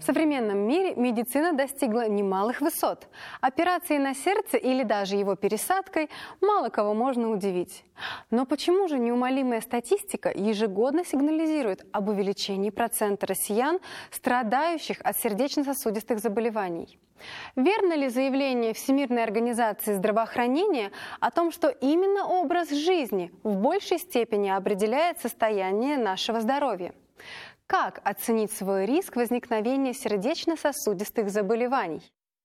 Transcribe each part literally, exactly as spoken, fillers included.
современном мире медицина достигла немалых высот. Операцией на сердце или даже его пересадкой мало кого можно удивить. Но почему же неумолимая статистика ежегодно сигнализирует об увеличении процента россиян, страдающих от сердечно-сосудистых заболеваний? Верно ли заявление Всемирной организации здравоохранения о том, что именно образ жизни в большей степени определяет состояние нашего здоровья? Как оценить свой риск возникновения сердечно-сосудистых заболеваний?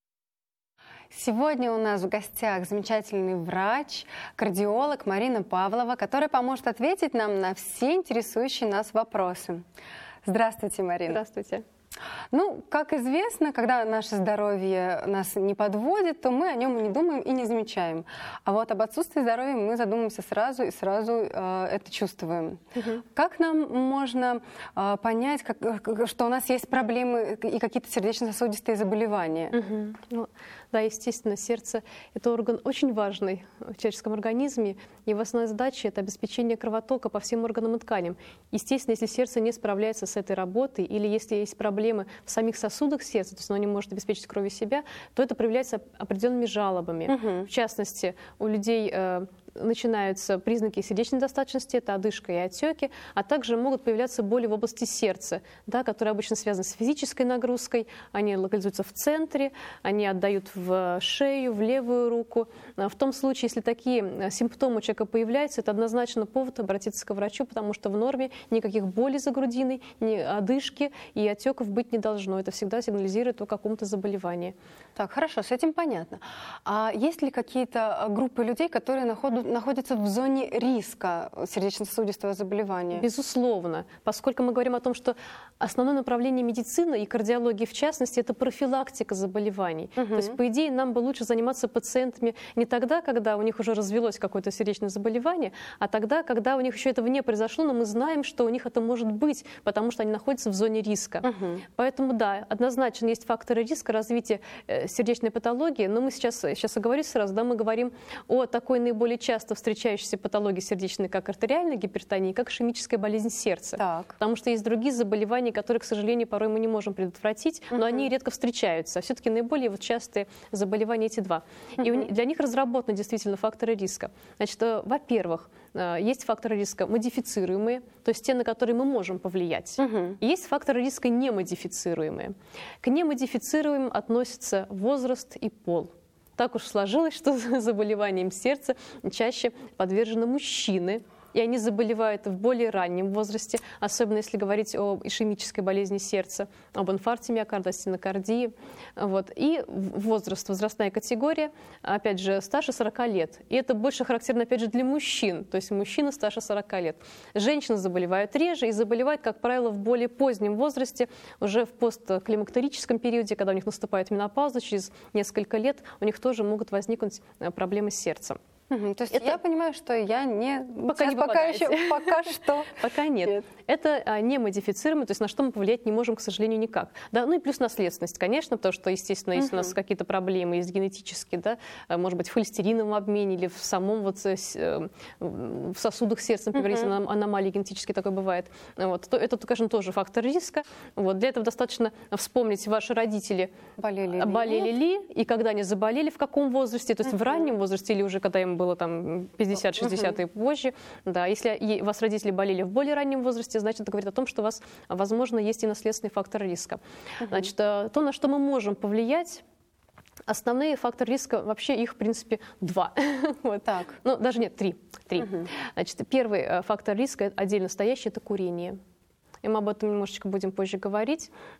Сегодня у нас в гостях замечательный врач, кардиолог Марина Павлова, которая поможет ответить нам на все интересующие нас вопросы. Здравствуйте, Марина. Здравствуйте. Ну, как известно, когда наше здоровье нас не подводит, то мы о нем и не думаем и не замечаем. А вот об отсутствии здоровья мы задумаемся сразу и сразу э, это чувствуем. Угу. Как нам можно э, понять, как, что у нас есть проблемы и какие-то сердечно-сосудистые заболевания? Угу. Ну, да, естественно, сердце – это орган очень важный в человеческом организме. Его основная задача – это обеспечение кровотока по всем органам и тканям. Естественно, если сердце не справляется с этой работой или если есть проблемы в самих сосудах сердца, то есть оно не может обеспечить кровью себя, то это проявляется определенными жалобами. Угу. В частности, у людей э, начинаются признаки сердечной недостаточности, это одышка и отеки, а также могут появляться боли в области сердца, да, которые обычно связаны с физической нагрузкой, они локализуются в центре, они отдают в шею, в левую руку. В том случае, если такие симптомы у человека появляются, это однозначно повод обратиться к врачу, потому что в норме никаких болей за грудиной, ни одышки и отеков быть не должно. Это всегда сигнализирует о каком-то заболевании. Так, хорошо, с этим понятно. А есть ли какие-то группы людей, которые находят находятся в зоне риска сердечно-сосудистого заболевания? Безусловно, поскольку мы говорим о том, что основное направление медицины и кардиологии в частности – это профилактика заболеваний. Угу. То есть, по идее, нам бы лучше заниматься пациентами не тогда, когда у них уже развелось какое-то сердечное заболевание, а тогда, когда у них еще этого не произошло, но мы знаем, что у них это может быть, потому что они находятся в зоне риска. Угу. Поэтому, да, однозначно есть факторы риска развития э, сердечной патологии, но мы сейчас, сейчас оговорюсь сразу, да, мы говорим о такой наиболее часто часто встречающейся патологии сердечной, как артериальная гипертония, как ишемическая болезнь сердца. Так. Потому что есть другие заболевания, которые, к сожалению, порой мы не можем предотвратить, но uh-huh. они редко встречаются. А все-таки наиболее вот частые заболевания эти два. Uh-huh. И для них разработаны действительно факторы риска. Значит, во-первых, есть факторы риска модифицируемые, то есть те, на которые мы можем повлиять. Uh-huh. И есть факторы риска немодифицируемые. К немодифицируемым относятся возраст и пол. Так уж сложилось, что заболеванием сердца чаще подвержены мужчины, и они заболевают в более раннем возрасте, особенно если говорить о ишемической болезни сердца, об инфаркте миокарда, стенокардии. Вот. И возраст, возрастная категория, опять же, старше сорока лет. И это больше характерно, опять же, для мужчин, то есть мужчины старше сорока лет. Женщины заболевают реже и заболевают, как правило, в более позднем возрасте, уже в постклимактерическом периоде, когда у них наступает менопауза, через несколько лет у них тоже могут возникнуть проблемы с сердцем. Угу, то есть это... я понимаю, что я не... Пока, не пока, еще, пока что... Пока нет. нет. Это а, не модифицируемо, то есть на что мы повлиять не можем, к сожалению, никак. Да, ну и плюс наследственность, конечно, потому что, естественно, если угу. у нас какие-то проблемы есть генетические, да, может быть, в холестериновом обмене или в самом вот, в сосудах сердца, например, угу. если аномалии генетические такое бывает, вот, то это, конечно, тоже фактор риска. Вот, для этого достаточно вспомнить, ваши родители болели, болели ли, и когда они заболели, в каком возрасте, то есть угу. в раннем возрасте или уже когда им было там пятьдесят-шестьдесят uh-huh. и позже. Да, если у вас родители болели в более раннем возрасте, значит, это говорит о том, что у вас, возможно, есть и наследственный фактор риска. Uh-huh. Значит, то, на что мы можем повлиять, основные факторы риска, вообще их, в принципе, два. вот. Так. Ну, даже нет, три. три. Uh-huh. Значит, первый фактор риска, отдельно стоящий, это курение. И мы об этом немножечко будем позже говорить.